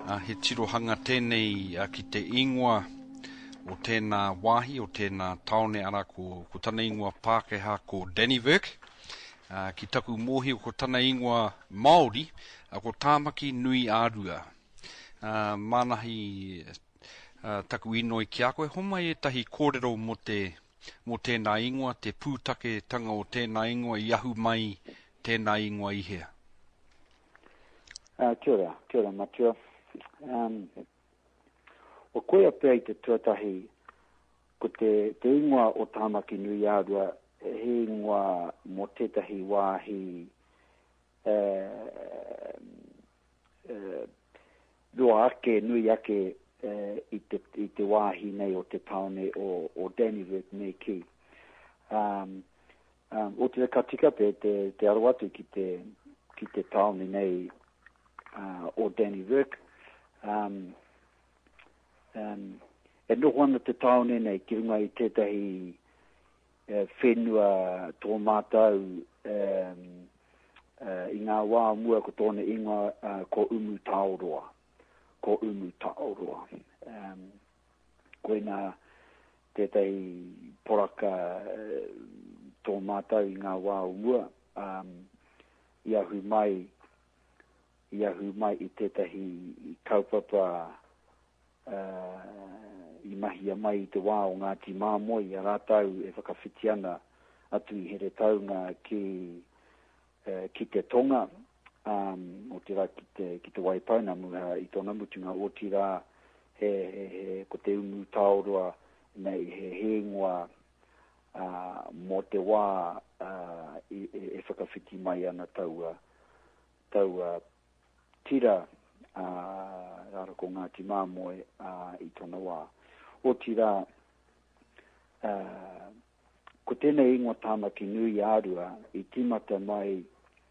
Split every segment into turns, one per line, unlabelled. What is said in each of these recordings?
He tirohanga tēnei ki te ingoa o tēnā wāhi, o tēnā taone ara ko tana ingoa Pākehā ko Danny Virk. Ki taku mōhi o ko tana ingoa Māori, ko tāmaki nui ārua. Mānahi taku ino I ki a koe, homa e tahi kōrero mo tēnā ingoa, te pūtake tanga o tēnā ingoa I ahu mai tēnā ingoa ihea.
Kia ora, matua. O koe a pēi te tuatahi, ko te ingoa o tāmaki nui ārua, he ingoa mo tētahi wāhi roa ake, nui ake I te wāhi nei o te taone o Danny Virk nei ki. O te katika pē te arawatu ki te taone nei o Danny Virk. E noho ana te taone nei ki runga I tētahi whenua tō mātau I ngā wā mua ko tōne ingoa ko umu taoroa. Koe nā tētahi poraka tō mātau I ngā wā mua I ahu mai I tētahi kaupapa I mahia mai I te wā o Ngāti Māmoe a rātau e whakawhiti ana atu I here taunga ki te tonga o te rā ki te waipauna mua I tōna mutunga o te rā ko te umu taoroa nei he ingoa mo te wā e whakawhiti mai ana tau tira rara ko Ngāti Māmoe I tōna wā. O tira ko tēnei ingoa tāmaki nui ārua I timata mai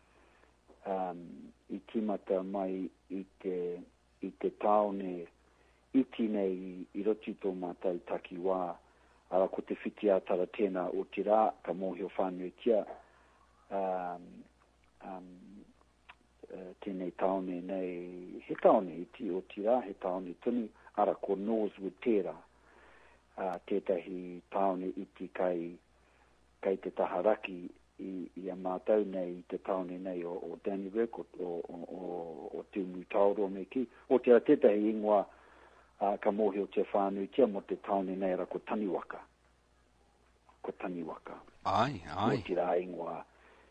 I te taone iti nei I roti tō mātai taki wā ara ko te whiti ātara tēnā o tira ka mōhio whānui tia tēnei taone nei, he taone iti o tira, he taone tuni, ara ko Northwood tērā, tētahi taone iti kai te taharaki I a mātau nei, te taone nei o Danny Virk, o te umu tauro me ki, o tira tētahi ingoa ka mōhio te whānui tia mo te taone nei ara ko Taniwaka.
Ai.
O tira ingoa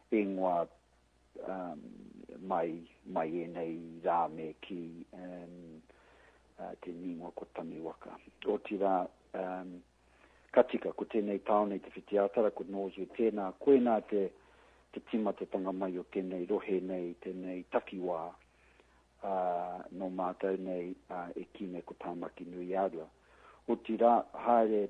mai e nei rā me ki te ningoa ko Taniwaka. O tira katika ko tēnei taone te whitiatara ko Nozu tēnā, koe nā te timata tanga mai o tēnei rohe nei, tēnei takiwā no mātou nei e kine ko tāmaki nui ārua. O tira haere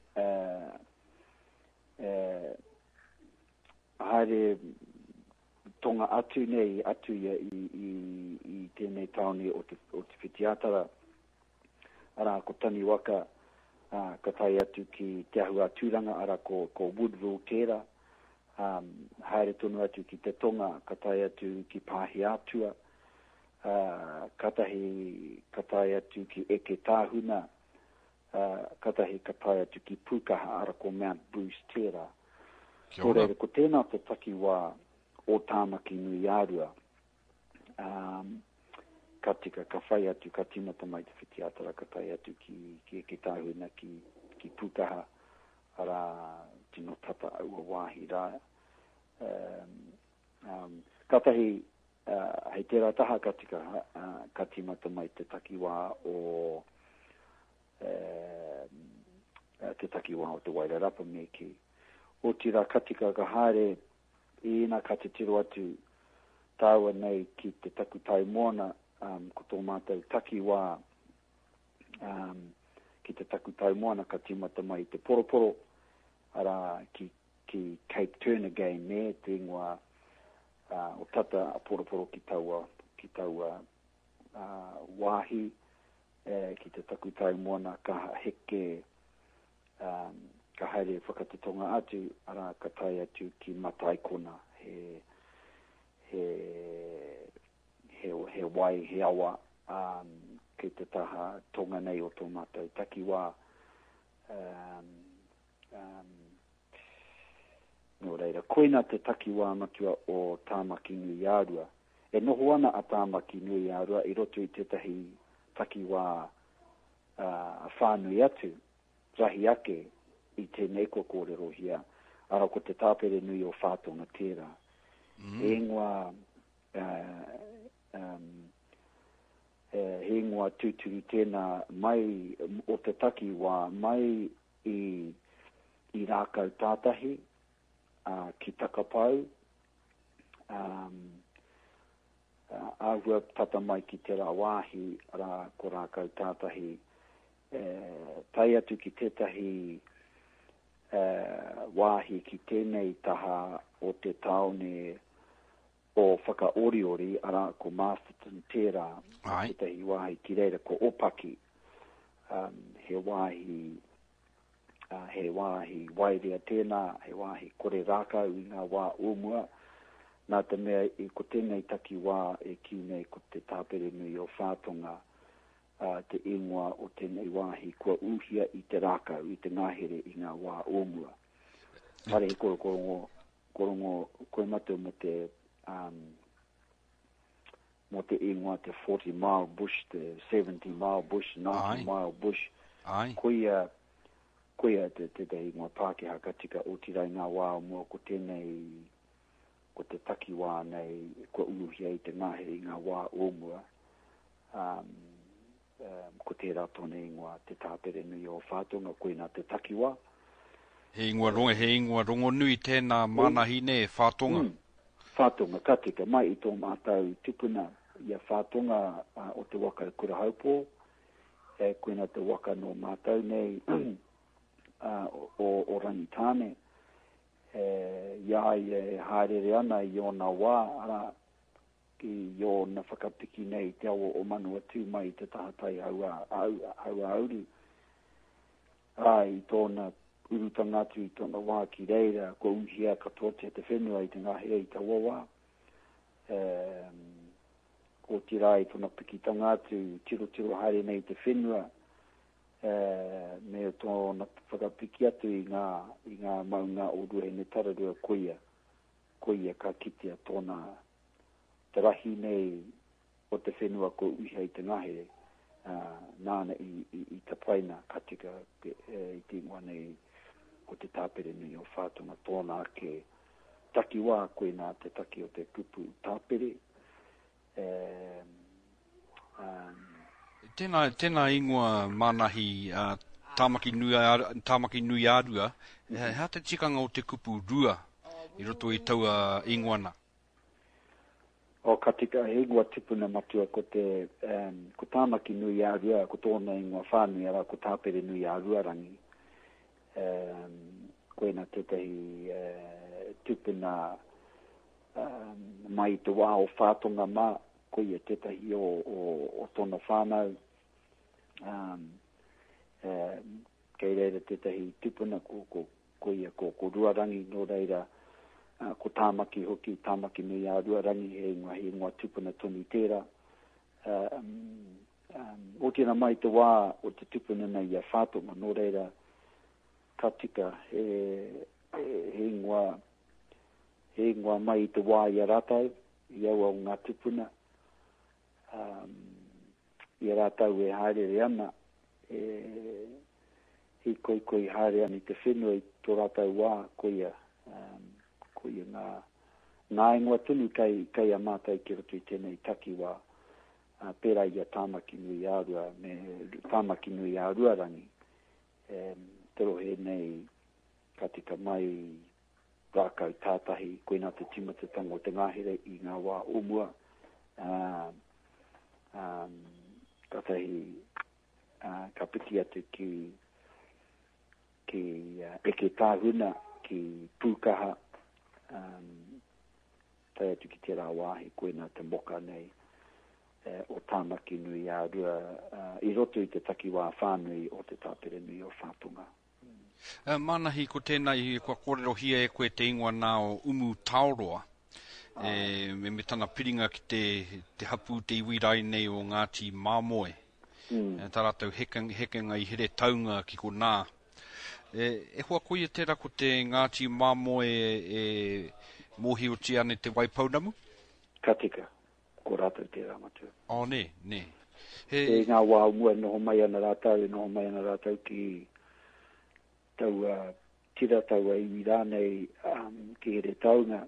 tonga atu nei atu I tēnei taone o te whitiatara ara ko Taniwaka ka tai atu ki te ahua tūranga ara ko Woodville tērā haere tonu atu ki te tonga ka tai atu ki Pāhi Atua ka tai atu ki Eke Tāhuna ka tai atu ki Pukaha ara ko Mount Bruce tērā ko tēnā te takiwā o tāmaki nui ārua katika ka whai atu ka timata mai te whitiatara ka tai atu ki Eke Tāhuna ki Pukaha ara tino tata aua wāhi rā katahi hei tērā taha katika ka timata mai te takiwā o te Wairarapa me ki o tira katika ka haere I ina ka te tiro atu tāua nei ki te takutai moana ko tō mātou takiwā ki te takutai moana ka timata mai te poroporo ara ki Cape Turnagain me te ingoa o tata a poroporo ki taua wāhi ki te takutai moana ka heke ka haere whakatatonga atu ara ka tai atu ki Mataikona he wai he awa ke te taha tonga nei o tō mātou takiwā. No reira, koina te takiwā matua o Tāmaki Nui Ārua. E noho ana a Tāmaki Nui Ārua I roto I tetahi takiwā whānui atu, rahi ake I tēnei ko kōrero hia, ara ko te tāpere nui o whātonga tērā. E ngā he ngā tūturu tēnā mai o te takiwā, mai I rākau tātahi, ki takapau, āhua tata mai ki te rā wāhi, rā ko rākau tātahi, tai atu ki tētahi wāhi ki tēnei taha o te taone o whakaoriori ara ko Masterton tērā, tētahi wāhi ki reira ko opaki, he wāhi wairea tēnā, he wāhi kore rākau I ngā wā umua, nā te mea I ko tēnei taki wā e ki nei ko te tāpere nui o whātonga, te ingoa o tēnei wāhi kua uhia I te rākau, I te ngahere I ngā wā umua. Hare he korongo, koe matu mo te ingoa te 40 mile bush, te 70 mile bush, 90 mile bush. Koia te ingoa Pākehā katika o tirai ngā wā umua ko tēnei, ko te taki wā nei, kua uhia I te ngahere I ngā wā umua. Ko tērā tōne ingoa te tāpere nui o whātonga koina te takiwā.
He ingoa rongo nui tēnā manahi ne whātonga.
Whātonga katika mai I tō mātau tupuna ia whātonga o te waka kura haupō. Koina te waka no mātau nei o Rangitāne. Ia e haerere ana I ona wā ara ki o na whakapiki nei te awa o manua tū mai te tahatai auru. I tōna urutangatu I tōna wā ki reira, ko uhia katoa te whenua I te ngāhere I te wawa. Ko tirai tōna piki tangatu, tiro haere nei te whenua, me tōna whakapiki atu I ngā maunga o ruhene tararua koia ka kitea tōna te rahi nei o te whenua ko uhiha I te ngahere, nāna I te paina katika I te ingoa nei o te tāpere nui o whātonga tōna ke takiwā koe nā te taki o te kupu tāpere.
Tēnā ingoa manahi Tāmaki Nui Ārua, hea te tikanga o te kupu rua I roto I taua ingoana?
O katika he ingoa tipuna matua ko te ko Tāmaki Nui Ārua, ko tōna ingoa whānui ara ko tāpere nui ārua rangi. Koena tētahi tipuna mai te wā o whātonga mā, koia tētahi o tōna whānau. Kei reira tētahi tipuna koia ko ruarangi no reira ko Tāmaki hoki, Tāmaki Nui Ārua rangi he ingoa tupuna tonu tērā. O tēnā mai te wā o te tupuna nei a whātonga no reira katika he ingoa mai te wā I a rātau, I au au ngā tupuna. I a rātau e haerere ana, he koi haere ani te whenua I tō rātau wā koia ngā ingoa tunu kai a mātai ki roto I tēnei taki wā pērā I a Tāmaki Nui Ārua, me Tāmaki Nui Ārua rangi. Te rohe nei katika mai rākau tātahi, koina te timatatanga o te ngahere I ngā wā umua. Katahi ka piti atu ki eke tāhuna, ki pūkaha, tai atu ki te rā wāhi, koina te moka nei o Tāmaki Nui Ārua, I roto I te takiwā whānui o te tāpere nui o whātunga.
Manahi ko tēnei kua kōrero hia e koe te ingoa nā o umu Taoroa. Me tana piringa ki te hapu te iwirai nei o Ngāti Māmoe. Tā rātou hekenga I here taunga ki ko nā. E hoa koe tērā ko te Ngāti Māmoe mohi o ti ane te waipaunamu?
Ka tika, ko rātou tērā matu.
Ne.
E ngā wā mua noho mai ana rātou ki tau tira tau I wira nei ki here taunga.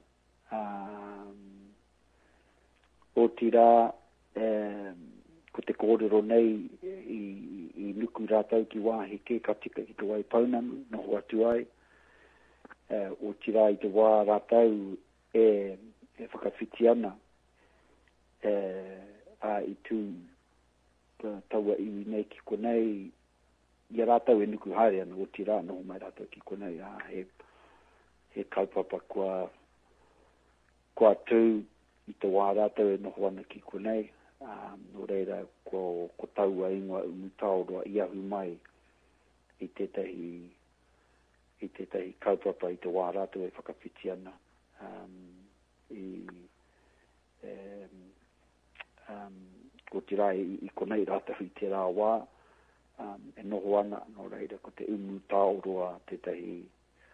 O tira ko te kōrero nei I nuku rātou ki wāhi ke ka tika ki te waipaunamu, noho atu ai. O tira I te wā rātou e whakawhiti ana I tū taua iwi nei ki konei I rātou e nuku haere ana o tira noho mai rātou ki konei he kaupapa kua tū I te wā rātou e noho ana ki konei no reira ko taua ingoa umutaoroa I ahu mai I tētahi kaupapa I te wā rātou e whakawhiti ana ko tira I konei rātou I te rā wā e noho ana no reira ko te umutaoroa tētahi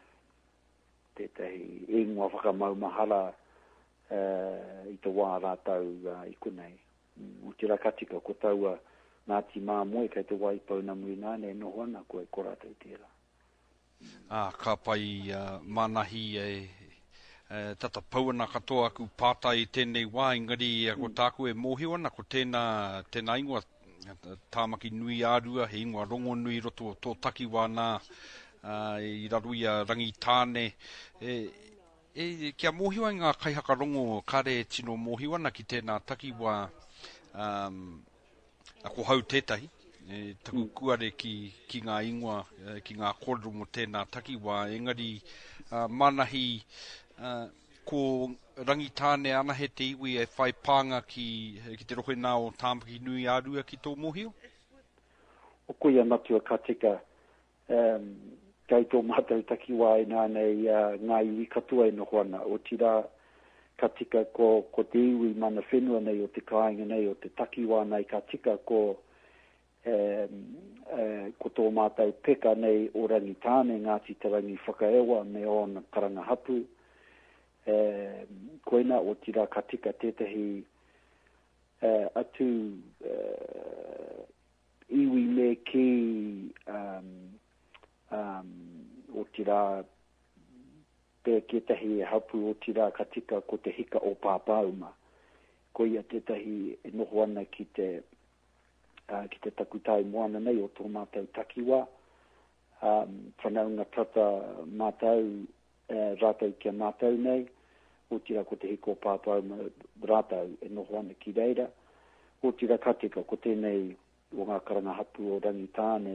ingoa whakamaumahara I te wā rātou I konei o tira katika ko taua Ngāti Māmoe kai te waipaunamu I nāne noho ana ko rātou tērā.
Ka pai manahi tata pauana katoa aku pātai tēnei wā ingari ko tāku e mōhio ana ko tēnā ingoa tāmaki nui ārua he ingoa rongo nui roto tō takiwā nā I raruia rangi tāne kia mōhio ai ngā kaihaka rongo kare tino mōhio ana ki tēnā takiwā ko hau tētahi taku kuare ki ngā ingoa ki ngā kōrero mo tēnā takiwā engari manahi ko rangi tāne ana he te iwi e whai pānga ki te rohe nā o tāmaki nui ārua ki tō mōhio?
O koia matua ka tika kai tō mātou takiwā I nānei ngā iwi katua I noho ana o tira ka tika ko te iwi mana whenua nei o te kāinga nei o te takiwā nei ka tika ko tō mātou peka nei o rangi tāne Ngāti Te Rangi whakaewa me o na karanga hapu koina o tira ka tika tētahi atu iwi me ki o tira kētahi hapu o tira ka tika ko te hika o pāpauma. Ko ia tētahi e noho ana ki te takutai moana nei o tō mātou takiwā. Whanaunga tata mātou, rātou kia mātou nei, o tira ko te hika o pāpauma rātou e noho ana ki reira. O tira ka tika ko tēnei o ngā karanga hapu o rangi tāne,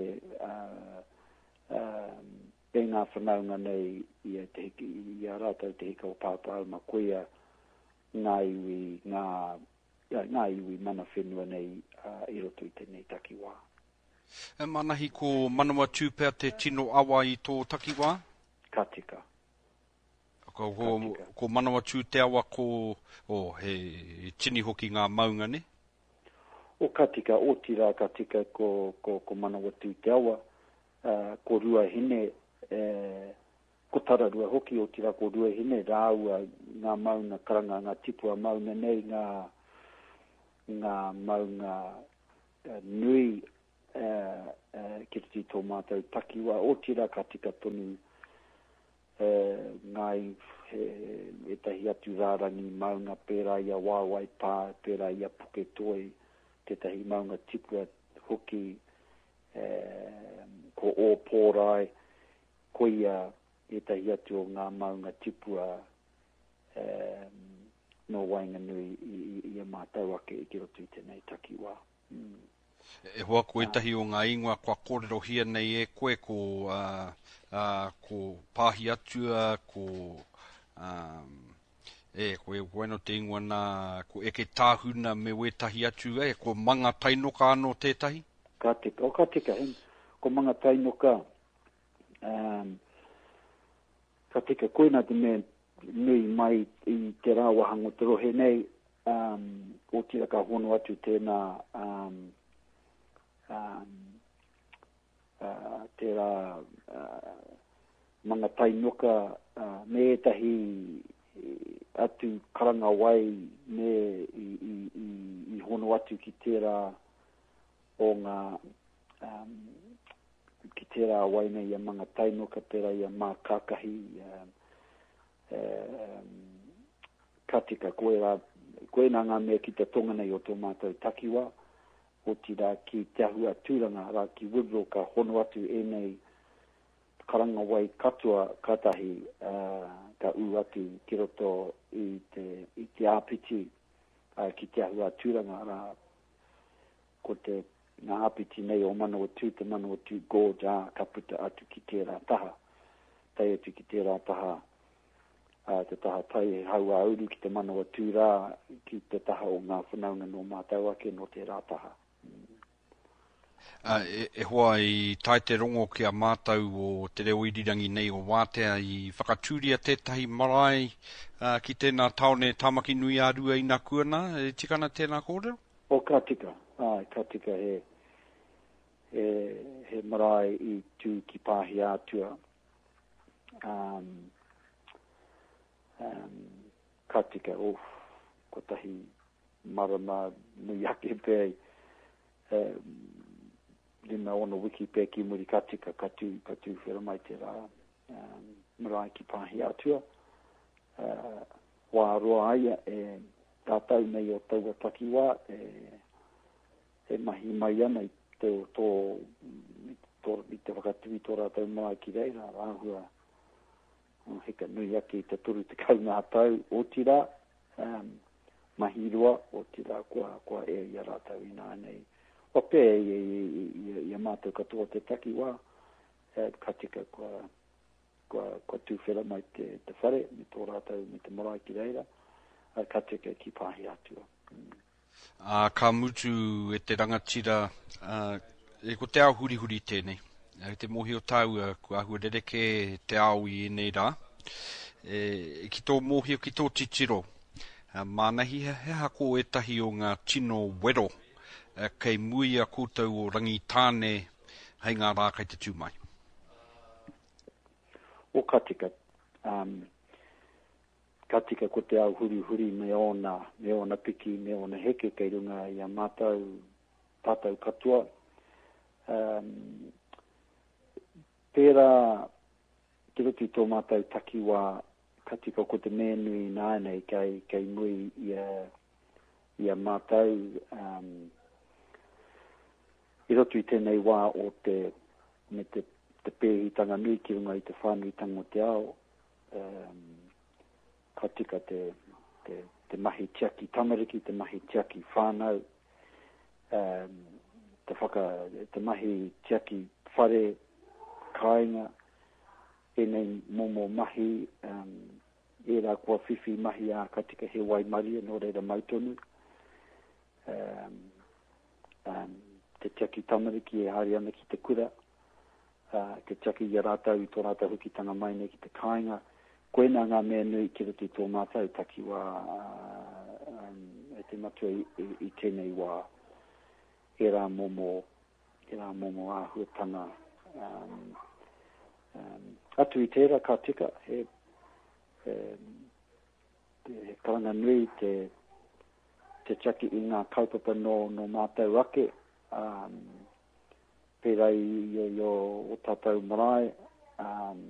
e ngā whanaunga nei I a rātou te hika o pāpauma koia ngā iwi mana whenua nei I roto I tēnei takiwā.
Manahi ko manawa tūpea te tino awa I tō takiwā?
Ka tika.
Ko manawa tū te awa he tini hoki ngā maunga ne?
O ka tika, o tira ka tika ko manawa tū te awa, ko rua hine ko tararua hoki o tira ko rua hine rāua ngā maunga karanga, ngā tipua maunga nei, ngā maunga nui ki te tō mātou takiwā. O tira ka tika tonu ngai e tahi atu rārangi maunga pērā ia wāwai pā, pērā ia puke toi, te tahi maunga tipua hoki ko o pōrai, ko ia e tahi atu o ngā maunga tipua no wainga nui ia mātau ake I ki roto I tēnei takiwā.
E hoa ko etahi o ngā ingoa kua kōrero hia nei e koe ko pāhi atua, ko koe no te ingoa nā, ko eke tāhuna me wetahi atu ko manga tainoka anō tētahi?
Ka tika, ko manga tainoka, ka tika koina te mea nui mai I te rāwahango te rohe nei, o tira ka hono atu tēnā tērā mga tainuka me tahi atu karanga wai me i hono atu ki tērā o ngā ki tērā wai nei ia mga tainuka tērā ia mā kākahi katika koe nā ngā mea ki te tonga nei o tō mātou takiwa o tira ki te ahua tūranga rā ki Woodrow ka hono atu e nei karanga wai katua katahi ka u atu ki roto i te āpiti ki te ahua tūranga rā ko te ngā āpiti nei o Manawatu te Manawatu Gorge ka puta atu ki tērā taha tai atu ki tērā taha te taha tai haua auru ki te Manawatu rā ki te taha o ngā whanaunga no mātou ake no tērā taha.
E hoa i tai te rongo ki a mātou o te reo irirangi nei o wātea i whakatūria tētahi marae ki tēnā taone tamaki nui a rua i nā kuana, e tikana tēnā kōrero?
O ka tika he marae i tū ki pāhi ātua. Ka tika, ko tahi marama nui ake pēi, lima ono wiki pē ki muri katika katu whera mai te rā marae ki pāhi atua. Wā roa aia e tātau nei o taua takiwā e mahi mai ana i te whakatui tō rātau marae ki reira rāhua heka nui ake i te turu te kau ngā tau o tira mahi roa o tira kua e ia rātau i nā nei. O pē i mātou katoa te takiwā, katika kua tūwhera mai te whare, me tō rātou, me te marae ki reira, katika ki pāhi atua.
Ka mutu e te rangatira, e ko te ao huri tēnei. Te mohi o tau, kua ahua rereke te ao i nei rā. Ki tō mohi o ki tō titiro, mānahi he hako e tahi o ngā tino wero, kei mui a koutou o rangi tāne hei ngā rā kai te tūmai.
O katika ko te au huri me ona piki, me ona heke kei runga i a tātou katoa. Pērā ki roto i tō mātou takiwā katika ko te mea nui nānei kei mui i a mātou i roto i tēnei wā o te pēhitanga nui ki runga i te whānuitanga o te ao, katika te mahi tiaki tamariki, te mahi tiaki whānau, te mahi tiaki whare kāinga, e nei momo mahi, e rā kua whiwhi mahi a katika he waimaria no reira mautonu, te tiaki tamariki e hari ana ki te kura, te tiaki i rātau i tō rātau hukitanga mai nei ki te kāinga, koe nā ngā mea nui ki roto i tō mātou takiwā e te matua i tēnei wā e rā momo āhuatanga atu i tērā ka tika he karanga nui te tiaki i ngā kaupapa no mātou ake pērā i o tātou marae